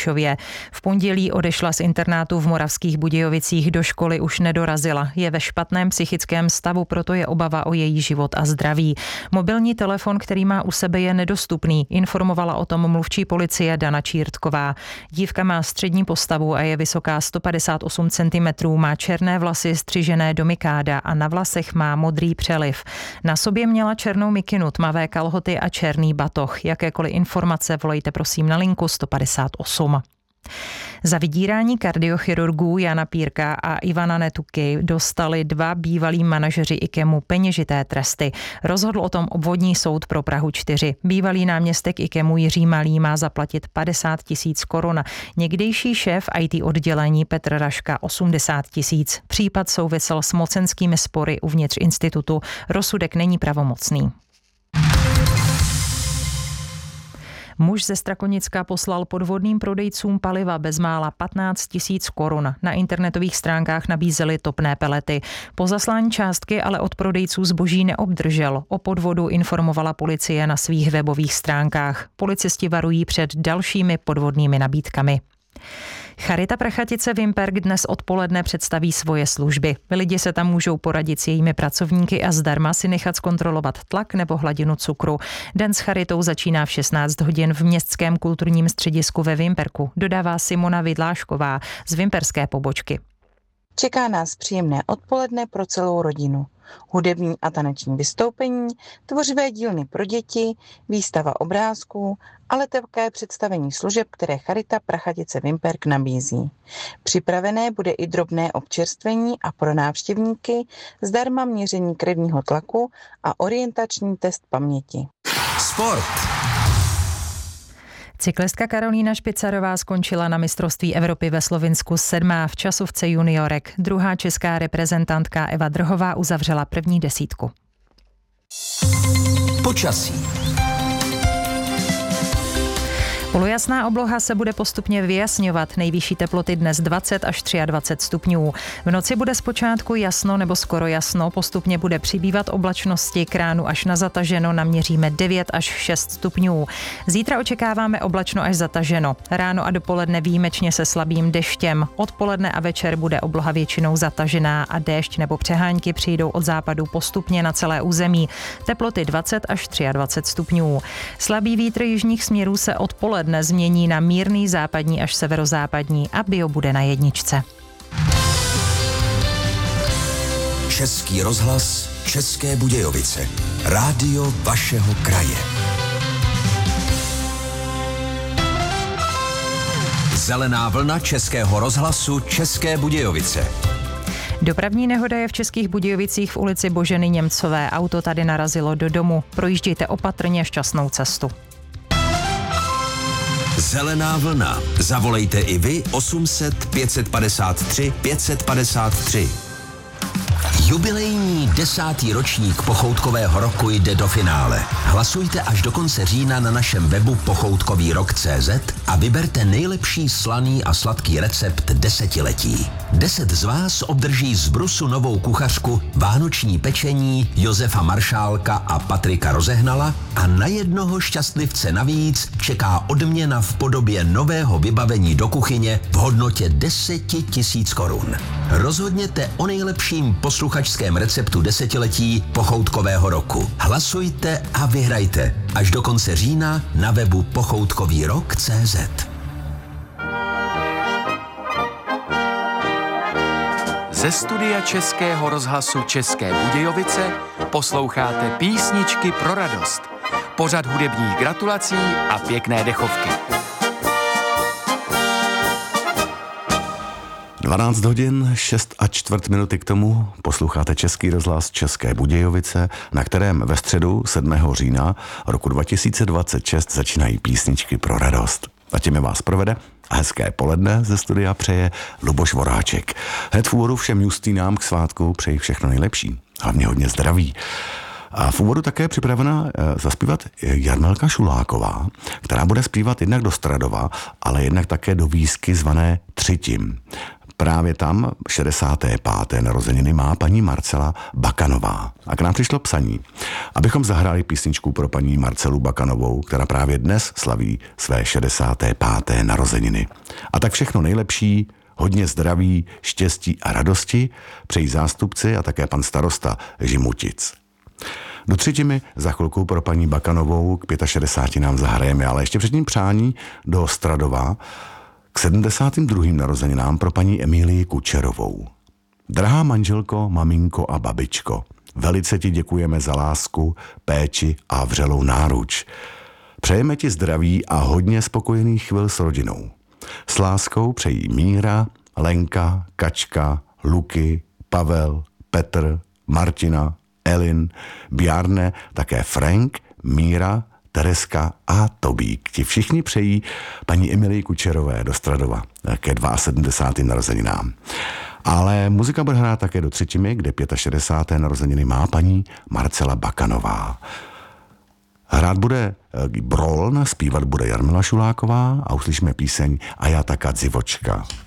Prešově. V pondělí odešla z internátu v Moravských Budějovicích, do školy už nedorazila. Je ve špatném psychickém stavu, proto je obava o její život a zdraví. Mobilní telefon, který má u sebe, je nedostupný, informovala o tom mluvčí policie Dana Čírtková. Dívka má střední postavu a je vysoká 158 cm, má černé vlasy střižené do mikáda a na vlasech má modrý přeliv. Na sobě měla černou mikinu, tmavé kalhoty a černý batoh. Jakékoliv informace volejte prosím na linku 158. Za vydírání kardiochirurgů Jana Pírka a Ivana Netuky dostali 2 bývalí manažeři IKEMu peněžité tresty. Rozhodl o tom obvodní soud pro Prahu 4. Bývalý náměstek IKEMu Jiří Malý má zaplatit 50 000 korun. Někdejší šéf IT oddělení Petr Raška 80 000. Případ souvisel s mocenskými spory uvnitř institutu. Rozsudek není pravomocný. Muž ze Strakonicka poslal podvodným prodejcům paliva bezmála 15 000 korun. Na internetových stránkách nabízeli topné pelety. Po zaslání částky ale od prodejců zboží neobdržel. O podvodu informovala policie na svých webových stránkách. Policisti varují před dalšími podvodnými nabídkami. Charita Prachatice Vimperk dnes odpoledne představí svoje služby. Lidi se tam můžou poradit s jejími pracovníky a zdarma si nechat zkontrolovat tlak nebo hladinu cukru. Den s charitou začíná v 16 hodin v Městském kulturním středisku ve Vimperku, dodává Simona Vidlášková z vimperské pobočky. Čeká nás příjemné odpoledne pro celou rodinu. Hudební a taneční vystoupení, tvořivé dílny pro děti, výstava obrázků, ale také představení služeb, které Charita Prachatice Vimperk nabízí. Připravené bude i drobné občerstvení a pro návštěvníky zdarma měření krevního tlaku a orientační test paměti. Sport. Cyklistka Karolína Špicarová skončila na mistrovství Evropy ve Slovinsku 7. v časovce juniorek. Druhá česká reprezentantka Eva Drhová uzavřela první desítku. Počasí. Polojasná obloha se bude postupně vyjasňovat. Nejvyšší teploty dnes 20 až 23 stupňů. V noci bude zpočátku jasno nebo skoro jasno, postupně bude přibývat oblačnosti, k ránu až na zataženo naměříme 9 až 6 stupňů. Zítra očekáváme oblačno až zataženo. Ráno a dopoledne výjimečně se slabým deštěm. Odpoledne a večer bude obloha většinou zatažená a déšť nebo přehánky přijdou od západu postupně na celé území. Teploty 20 až 23 stupňů. Slabý vítr jižních směrů se odpoledne změní na mírný západní až severozápadní a bio bude na jedničce. Český rozhlas, České Budějovice. Rádio vašeho kraje. Zelená vlna Českého rozhlasu České Budějovice. Dopravní nehoda je v Českých Budějovicích v ulici Boženy Němcové. Auto tady narazilo do domu. Projíždějte opatrně, šťastnou cestu. Zelená vlna. Zavolejte i vy 800 553 553. Jubilejní 10. ročník Pochoutkového roku jde do finále. Hlasujte až do konce října na našem webu pochoutkovýrok.cz a vyberte nejlepší slaný a sladký recept desetiletí. 10 z vás obdrží z Brusu novou kuchařku, vánoční pečení Josefa Maršálka a Patrika Rozehnala a na jednoho šťastlivce navíc čeká odměna v podobě nového vybavení do kuchyně v hodnotě 10 000 korun. Rozhodněte o nejlepším posluchačském receptu desetiletí Pochoutkového roku. Hlasujte a vyhrajte až do konce října na webu pochoutkovýrok.cz. Ze studia Českého rozhlasu České Budějovice posloucháte Písničky pro radost. Pořad hudebních gratulací a pěkné dechovky. 12 hodin 6:15 k tomu posloucháte Český rozhlas České Budějovice, na kterém ve středu 7. října roku 2026 začínají Písničky pro radost. A těmi vás provede a hezké poledne ze studia přeje Luboš Voráček. Hned v úvodu všem Justýnám k svátku přeji všechno nejlepší, hlavně hodně zdraví. A v úvodu také připravena zaspívat Jarmelka Šuláková, která bude zpívat jednak do Stradova, ale jednak také do vísky zvané Třitim. Právě tam 65. narozeniny má paní Marcela Bakanová. A k nám přišlo psaní, abychom zahráli písničku pro paní Marcelu Bakanovou, která právě dnes slaví své 65. narozeniny. A tak všechno nejlepší, hodně zdraví, štěstí a radosti přejí zástupci a také pan starosta Žimutic. Do třetiny za chvilku pro paní Bakanovou k 65 nám zahrajeme, ale ještě předtím přání do Stradova k 72. narozeninám pro paní Emílii Kučerovou. Drahá manželko, maminko a babičko, velice ti děkujeme za lásku, péči a vřelou náruč. Přejeme ti zdraví a hodně spokojených chvil s rodinou. S láskou přejí Míra, Lenka, Kačka, Luky, Pavel, Petr, Martina, Elin, Bjarne, také Frank, Míra, Tereska a Tobík. Ti všichni přejí paní Emilii Kučerové do Stradova ke 72. narozeninám. Ale muzika bude hrát také do třetiny, kde 65. narozeniny má paní Marcela Bakanová. Hrát bude Broln, zpívat bude Jarmila Šuláková a uslyšíme píseň A já taká dzivočka.